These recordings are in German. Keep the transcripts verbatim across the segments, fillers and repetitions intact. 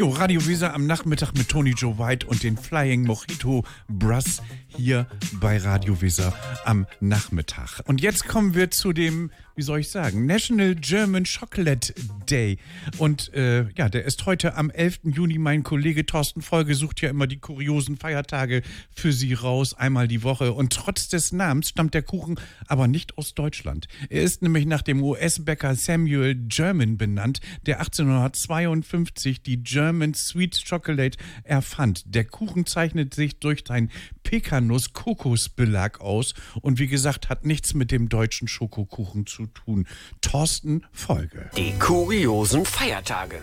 Jo, Radio Weser am Nachmittag mit Tony Joe White und den Flying Mojito Brass hier bei Radio Weser am Nachmittag. Und jetzt kommen wir zu dem, wie soll ich sagen, National German Chocolate Day. Und äh, ja, der ist heute am elften Juni. Mein Kollege Thorsten Folge sucht ja immer die kuriosen Feiertage für Sie raus, einmal die Woche. Und trotz des Namens stammt der Kuchen aber nicht aus Deutschland. Er ist nämlich nach dem U S-Bäcker Samuel German benannt, der achtzehnhundertzweiundfünfzig die German Sweet Chocolate erfand. Der Kuchen zeichnet sich durch seinen Pekanuss-Kokosbelag aus und wie gesagt, hat nichts mit dem deutschen Schokokuchen zu tun. Thorsten Folge. Die kuriosen Feiertage.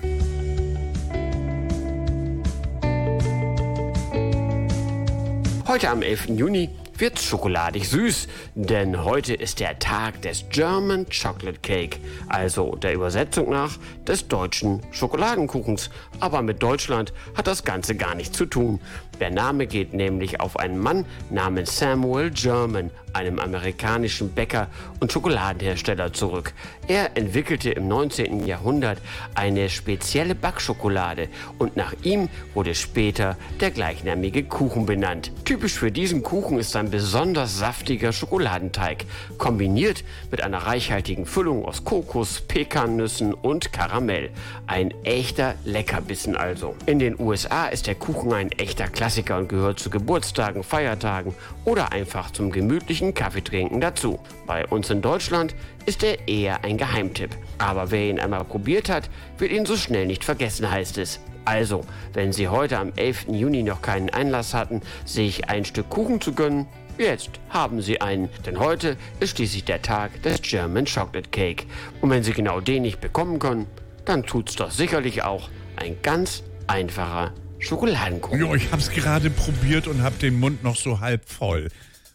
Heute am elften Juni wird's schokoladig süß, denn heute ist der Tag des German Chocolate Cake, also der Übersetzung nach des deutschen Schokoladenkuchens. Aber mit Deutschland hat das Ganze gar nichts zu tun. Der Name geht nämlich auf einen Mann namens Samuel German, einem amerikanischen Bäcker und Schokoladenhersteller, zurück. Er entwickelte im neunzehnten Jahrhundert eine spezielle Backschokolade und nach ihm wurde später der gleichnamige Kuchen benannt. Typisch für diesen Kuchen ist ein besonders saftiger Schokoladenteig, kombiniert mit einer reichhaltigen Füllung aus Kokos, Pekannüssen und Karamell. Ein echter Leckerbissen also. In den U S A ist der Kuchen ein echter Klassiker und gehört zu Geburtstagen, Feiertagen oder einfach zum gemütlichen Kaffeetrinken dazu. Bei uns in Deutschland ist er eher ein Geheimtipp. Aber wer ihn einmal probiert hat, wird ihn so schnell nicht vergessen, heißt es. Also, wenn Sie heute am elften Juni noch keinen Einlass hatten, sich ein Stück Kuchen zu gönnen, jetzt haben Sie einen, denn heute ist schließlich der Tag des German Chocolate Cake. Und wenn Sie genau den nicht bekommen können, dann tut's doch sicherlich auch ein ganz einfacher Schokoladenkuchen. Jo, ich hab's gerade probiert und hab den Mund noch so halb voll.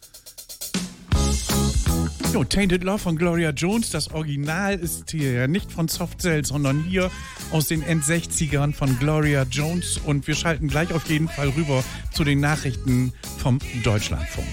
Jo, Tainted Love von Gloria Jones, das Original ist hier ja nicht von Soft Cell, sondern hier aus den Endsechzigern von Gloria Jones und wir schalten gleich auf jeden Fall rüber zu den Nachrichten vom Deutschlandfunk.